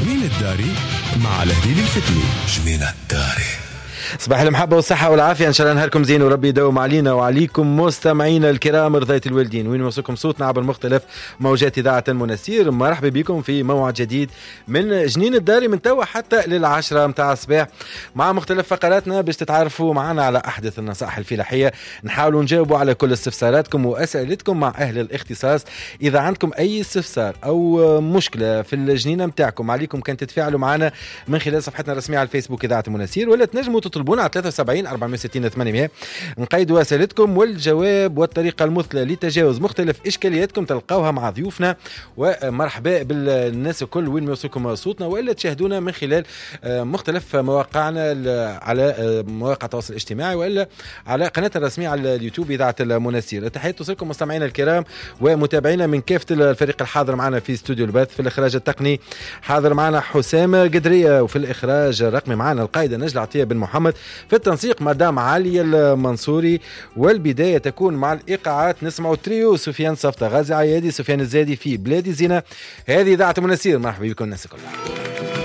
جميل الداري مع الهديل الفتني. جميل الداري. صباح المحبة والصحة والعافية، إن شاء الله نهاركم زين وربي يدوم علينا وعليكم مستمعينا الكرام رضاية الوالدين وين وصلكم صوتنا عبر مختلف موجات إذاعة المنسير. مرحبا بكم في موعد جديد من جنين الداري من توا حتى للعشرة متاع الصباح مع مختلف فقراتنا باش تتعرفوا معنا على أحدث النصائح الفلاحية. نحاولوا نجاوبوا على كل استفساراتكم وأسئلتكم مع أهل الاختصاص. إذا عندكم أي استفسار أو مشكلة في الجنينة متاعكم عليكم كان تتفاعلوا معنا من خلال صفحتنا الرسمية على الفيسبوك إذاعة المنسير، ولا تنجموا تطلبونا على 73 460 800. نقيدوا أسئلتكم والجواب والطريقة المثلى لتجاوز مختلف إشكالياتكم تلقاوها مع ضيوفنا. ومرحبا بالناس الكل وين يوصلكم صوتنا، وإلا تشاهدونا من خلال مختلف مواقعنا على مواقع التواصل الاجتماعي وإلا على قناتنا الرسمية على اليوتيوب إذاعة المنسير. تحية توصلكم مستمعينا الكرام ومتابعينا من كافة الفريق الحاضر معنا في استوديو البث. في الإخراج التقني حاضر معنا حسام قدرية، وفي الإخراج الرقمي معنا القائدة نجلة عطية بن محمد، في التنسيق مدام علي المنصوري. والبداية تكون مع الإيقاعات. نسمع تريو سفيان صفطة، غازي عيادي، سفيان الزادي في بلادي زينة. هذه إذاعة المنسير. مرحبا بكم الناس كلها.